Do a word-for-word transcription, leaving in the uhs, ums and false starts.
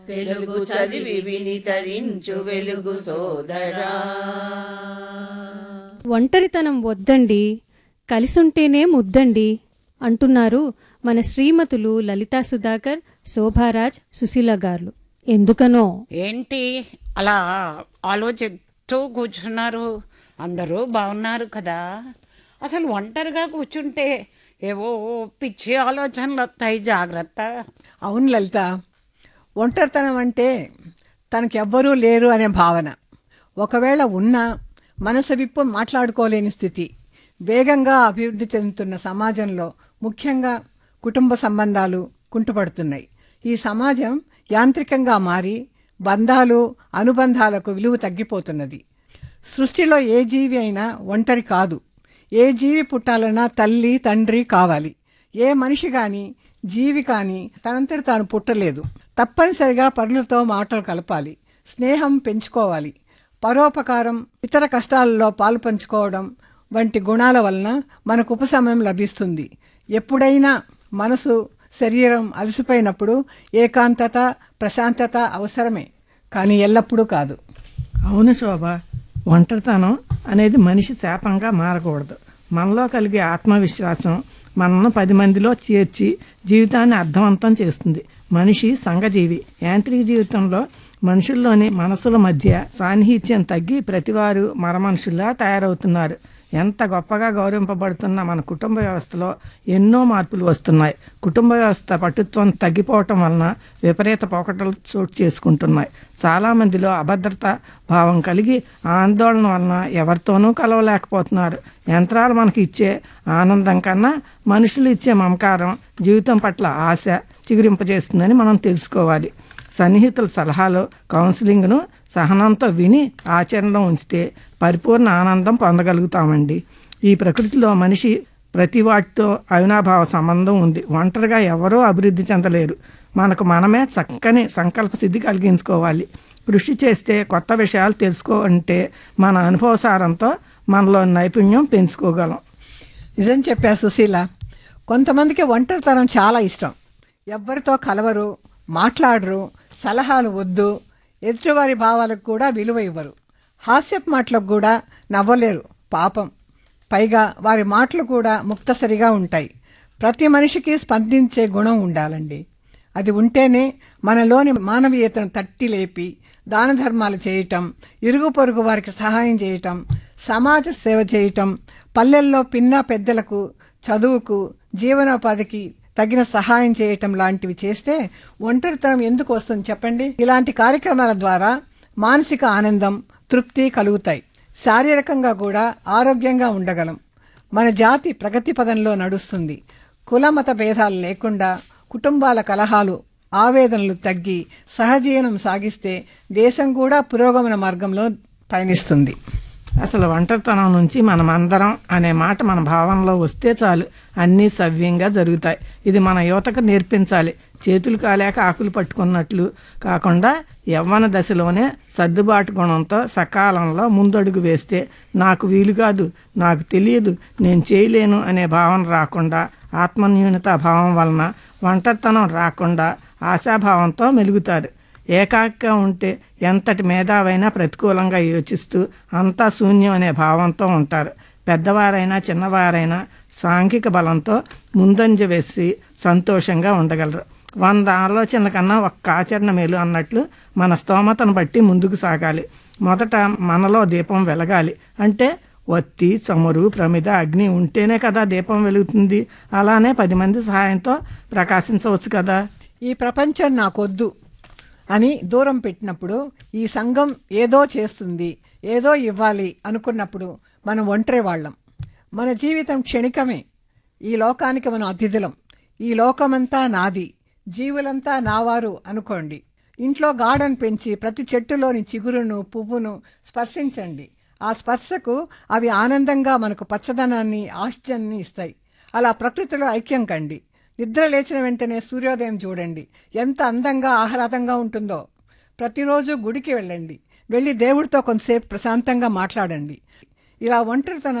తెలుగు చదివి విని తరించు వెలుగు సోదరా. ఒంటరితనం వద్దండి, కలిసుంటేనే ముద్దండి అంటున్నారు మన శ్రీమతులు లలితా సుధాకర్, శోభారాజ్, సుశీల గారు. ఎందుకనో ఏంటి అలా ఆలోచిస్తూ కూర్చున్నారు? అందరూ బాగున్నారు కదా. అసలు ఒంటరిగా కూర్చుంటే ఏవో పిచ్చి ఆలోచనలు వస్తాయి, జాగ్రత్త. అవును లలిత, ఒంటరితనం అంటే తనకెవ్వరూ లేరు అనే భావన. ఒకవేళ ఉన్నా మనసు విప్పు మాట్లాడుకోలేని స్థితి. వేగంగా అభివృద్ధి చెందుతున్న సమాజంలో ముఖ్యంగా కుటుంబ సంబంధాలు కుంటుపడుతున్నాయి. ఈ సమాజం యాంత్రికంగా మారి బంధాలు అనుబంధాలకు విలువ తగ్గిపోతున్నది. సృష్టిలో ఏ జీవి అయినా ఒంటరి కాదు. ఏ జీవి పుట్టాలన్నా తల్లి తండ్రి కావాలి. ఏ మనిషి కానీ జీవి కానీ తనంతటి తాను పుట్టలేదు. తప్పనిసరిగా పరులతో మాటలు కలపాలి, స్నేహం పెంచుకోవాలి. పరోపకారం, ఇతర కష్టాలలో పాలు పంచుకోవడం వంటి గుణాల వలన మనకు ఉపశమనం లభిస్తుంది. ఎప్పుడైనా మనసు శరీరం అలసిపోయినప్పుడు ఏకాంతత, ప్రశాంతత అవసరమే, కానీ ఎల్లప్పుడూ కాదు. అవును శోభ, ఒంటరితనం అనేది మనిషి శాపంగా మారకూడదు. మనలో కలిగే ఆత్మవిశ్వాసం మనను పది మందిలో చేర్చి జీవితాన్ని అర్థవంతం చేస్తుంది. మనిషి సంఘజీవి. యాంత్రిక జీవితంలో మనుషుల్లోని మనసుల మధ్య సాన్నిహిత్యం తగ్గి ప్రతివారు మరమనుషుల్లా తయారవుతున్నారు. ఎంత గొప్పగా గౌరవింపబడుతున్న మన కుటుంబ వ్యవస్థలో ఎన్నో మార్పులు వస్తున్నాయి. కుటుంబ వ్యవస్థ పటుత్వం తగ్గిపోవటం వలన విపరీత పోకటలు చోటు చేసుకుంటున్నాయి. చాలామందిలో అభద్రత భావం కలిగి ఆందోళన వలన ఎవరితోనూ కలవలేకపోతున్నారు. యంత్రాలు మనకి ఇచ్చే ఆనందం కన్నా మనుషులు ఇచ్చే మమకారం జీవితం పట్ల ఆశ చిగురింపజేస్తుందని మనం తెలుసుకోవాలి. సన్నిహితుల సలహాలు, కౌన్సిలింగ్ను సహనంతో విని ఆచరణలో ఉంచితే పరిపూర్ణ ఆనందం పొందగలుగుతామండి. ఈ ప్రకృతిలో మనిషి ప్రతి వాటితో అవినాభావ సంబంధం ఉంది. ఒంటరిగా ఎవరూ అభివృద్ధి చెందలేరు. మనకు మనమే చక్కని సంకల్ప సిద్ధి కలిగించుకోవాలి. కృషి చేస్తే కొత్త విషయాలు తెలుసుకోవాలంటే మన అనుభవసారంతో మనలో నైపుణ్యం పెంచుకోగలం. నిజం చెప్పారు సుశీల. కొంతమందికి ఒంటరితనం చాలా ఇష్టం. ఎవ్వరితో కలవరు, మాట్లాడరు, సలహాలు వద్దు, ఎదుటివారి భావాలకు కూడా విలువ ఇవ్వరు. హాస్యపు మాటలకు కూడా నవ్వలేరు పాపం. పైగా వారి మాటలు కూడా ముక్తసరిగా ఉంటాయి. ప్రతి మనిషికి స్పందించే గుణం ఉండాలండి. అది ఉంటేనే మనలోని మానవీయతను తట్టి లేపి దాన ధర్మాలు చేయటం, ఇరుగు పొరుగు వారికి సహాయం చేయటం, సమాజ సేవ చేయటం, పల్లెల్లో పిన్న పెద్దలకు చదువుకు జీవనోపాధికి తగిన సహాయం చేయటం లాంటివి చేస్తే ఒంటరితనం ఎందుకు వస్తుంది చెప్పండి? ఇలాంటి కార్యక్రమాల ద్వారా మానసిక ఆనందం, తృప్తి కలుగుతాయి. శారీరకంగా కూడా ఆరోగ్యంగా ఉండగలం. మన జాతి ప్రగతి పదంలో నడుస్తుంది. కులమత భేదాలు లేకుండా కుటుంబాల కలహాలు, ఆవేదనలు తగ్గి సహజీవనం సాగిస్తే దేశం కూడా పురోగమన మార్గంలో పయనిస్తుంది. అసలు ఒంటరితనం నుంచి మనం అందరం అనే మాట మన భావనలో వస్తే చాలు, అన్నీ సవ్యంగా జరుగుతాయి. ఇది మన యువతకు నేర్పించాలి. చేతులు కాలేక ఆకులు పట్టుకున్నట్లు కాకుండా యవ్వన దశలోనే సర్దుబాటు గుణంతో సకాలంలో ముందడుగు వేస్తే నాకు వీలు కాదు, నాకు తెలియదు, నేను చేయలేను అనే భావన రాకుండా, ఆత్మన్యూనత భావం వలన ఒంటరితనం రాకుండా ఆశాభావంతో మెలుగుతారు. ఏకాకిగా ఉంటే ఎంతటి మేధావైనా ప్రతికూలంగా యోచిస్తూ అంతా శూన్యం అనే భావంతో ఉంటారు. పెద్దవారైనా చిన్నవారైనా సాంఘిక బలంతో ముందంజ వేసి సంతోషంగా ఉండగలరు. వంద ఆలోచనల కన్నా ఒక్క ఆచరణ మేలు అన్నట్లు మన స్తోమతను బట్టి ముందుకు సాగాలి. మొదట మనలో దీపం వెలగాలి. అంటే ఒత్తి, చమురు, ప్రమిద, అగ్ని ఉంటేనే కదా దీపం వెలుగుతుంది. అలానే పది మంది సహాయంతో ప్రకాశించవచ్చు కదా. ఈ ప్రపంచం నాకొద్దు అని దూరం పెట్టినప్పుడు, ఈ సంఘం ఏదో చేస్తుంది, ఏదో ఇవ్వాలి అనుకున్నప్పుడు మనం ఒంటరి వాళ్ళం. మన జీవితం క్షణికమే. ఈ లోకానికి మనం అతిథులం. ఈ లోకమంతా నాది, జీవులంతా నావారు అనుకోండి. ఇంట్లో గార్డెన్ పెంచి ప్రతి చెట్టులోని చిగురును, పువ్వును స్పర్శించండి. ఆ స్పర్శకు అవి ఆనందంగా మనకు పచ్చదనాన్ని, ఆశ్చర్యాన్ని ఇస్తాయి. అలా ప్రకృతిలో ఐక్యం కండి. నిద్ర లేచిన వెంటనే సూర్యోదయం చూడండి, ఎంత అందంగా ఆహ్లాదంగా ఉంటుందో. ప్రతిరోజు గుడికి వెళ్ళండి. వెళ్ళి దేవుడితో కొంతసేపు ప్రశాంతంగా మాట్లాడండి. ఇలా ఒంటరితనం